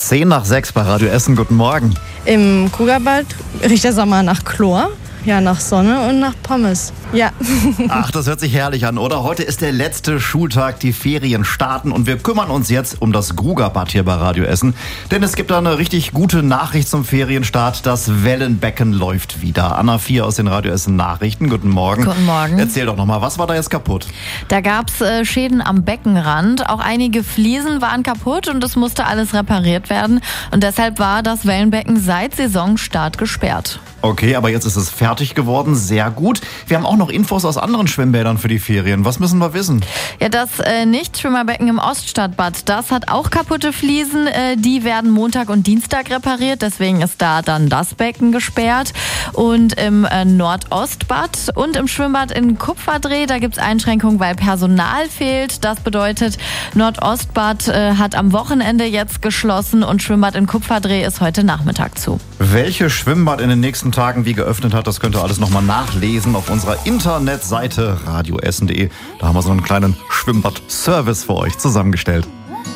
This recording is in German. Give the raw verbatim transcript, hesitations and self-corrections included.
Zehn nach sechs bei Radio Essen, guten Morgen. Im Krugerbad riecht der Sommer nach Chlor, ja, nach Sonne und nach Pommes. Ja. Ach, das hört sich herrlich an, oder? Heute ist der letzte Schultag, die Ferien starten und wir kümmern uns jetzt um das Krugerbad hier bei Radio Essen. Denn es gibt da eine richtig gute Nachricht zum Ferienstart. Das Wellenbecken läuft wieder. Anna Vier aus den Radio Essen Nachrichten, guten Morgen. Guten Morgen. Erzähl doch nochmal, was war da jetzt kaputt? Da gab's äh, Schäden am Beckenrand. Auch einige Fliesen waren kaputt und es musste alles repariert werden. Und deshalb war das Wellenbecken seit Saisonstart gesperrt. Okay, aber jetzt ist es fertig geworden. Sehr gut. Wir haben auch noch Infos aus anderen Schwimmbädern für die Ferien. Was müssen wir wissen? Ja, das äh, Nicht-Schwimmerbecken im Oststadtbad, das hat auch kaputte Fliesen. Äh, die werden Montag und Dienstag repariert. Deswegen ist da dann das Becken gesperrt. Und im äh, Nordostbad und im Schwimmbad in Kupferdreh, da gibt's Einschränkungen, weil Personal fehlt. Das bedeutet, Nordostbad äh, hat am Wochenende jetzt geschlossen und Schwimmbad in Kupferdreh ist heute Nachmittag zu. Welche Schwimmbad in den nächsten Tagen wie geöffnet hat, das könnt ihr alles nochmal nachlesen auf unserer Internetseite radio essen punkt de. Da haben wir so einen kleinen Schwimmbad-Service für euch zusammengestellt.